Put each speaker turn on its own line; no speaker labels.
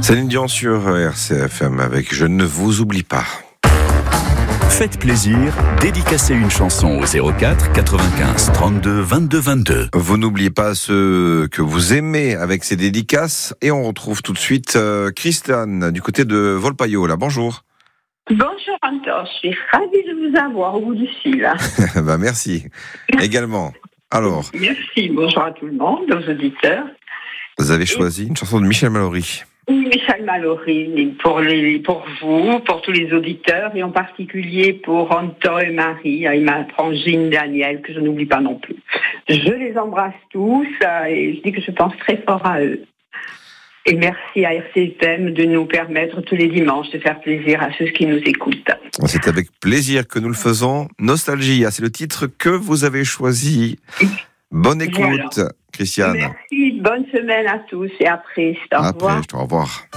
Céline Dion sur RCFM avec Je ne vous oublie pas.
Faites plaisir, dédicacez une chanson au 04 95 32 22 22.
Vous n'oubliez pas ceux que vous aimez avec ces dédicaces. Et on retrouve tout de suite Christiane du côté de Volpaillot. Là, bonjour.
Bonjour Anton, je suis ravie de vous avoir au bout du fil.
Bah, merci. Également. Alors.
Merci, bonjour à tout le monde, aux auditeurs.
Vous avez choisi une chanson de Michel Mallory.
Oui, Michel Mallory, pour vous, pour tous les auditeurs, et en particulier pour Anton et Marie, et ma frangine Daniel, que je n'oublie pas non plus. Je les embrasse tous, et je dis que je pense très fort à eux. Et merci à RCFM de nous permettre tous les dimanches de faire plaisir à ceux qui nous écoutent.
C'est avec plaisir que nous le faisons. Nostalgie, c'est le titre que vous avez choisi. Bonne écoute, voilà. Christiane.
Merci, bonne semaine à tous et à très. Au revoir.
Au revoir.